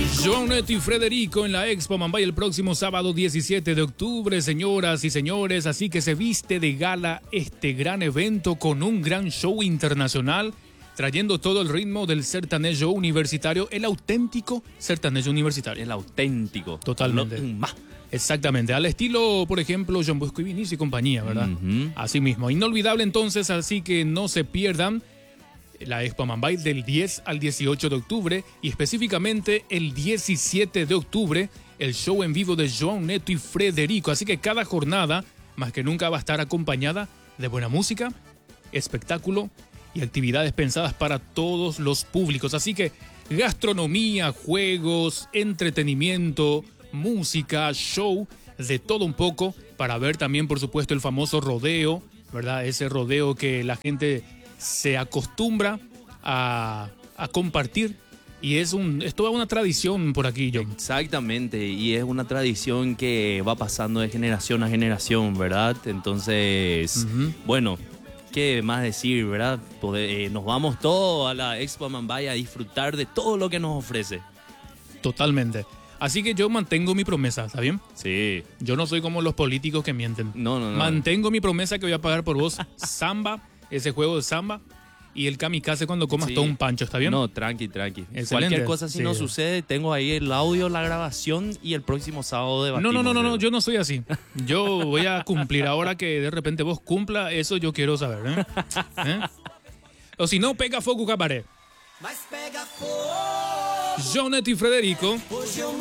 João Neto y Frederico en la Expo Mambay el próximo sábado 17 de octubre, señoras y señores. Así que se viste de gala este gran evento con un gran show internacional, trayendo todo el ritmo del sertanejo universitario, el auténtico sertanejo universitario. El auténtico. Totalmente. Exactamente, al estilo, por ejemplo, John Bosco y Vinicio y compañía, ¿verdad? Así mismo, inolvidable entonces, así que no se pierdan la Expo Mambay del 10 al 18 de octubre y específicamente el 17 de octubre, el show en vivo de João Neto y Frederico. Así que cada jornada, más que nunca, va a estar acompañada de buena música, espectáculo y actividades pensadas para todos los públicos. Así que gastronomía, juegos, entretenimiento, música, show, de todo un poco, para ver también, por supuesto, el famoso rodeo, ¿verdad? Ese rodeo que la gente se acostumbra a compartir y es toda una tradición por aquí, John. Exactamente, y es una tradición que va pasando de generación a generación, ¿verdad? Entonces, bueno, ¿qué más decir, verdad? Nos vamos todos a la Expo Mambay a disfrutar de todo lo que nos ofrece. Totalmente. Así que yo mantengo mi promesa, ¿está bien? Sí. Yo no soy como los políticos que mienten. No. Mantengo mi promesa que voy a pagar por vos Samba, ese juego de Samba, y el kamikaze cuando comas todo un pancho, ¿está bien? No, tranqui. Excelente. Cualquier cosa si no sucede, tengo ahí el audio, la grabación y el próximo sábado debatimos. No, yo no soy así. Yo voy a cumplir. Ahora que de repente vos cumpla, eso yo quiero saber, ¿eh? O si no, pega fogo cabaret. João Neto y Frederico.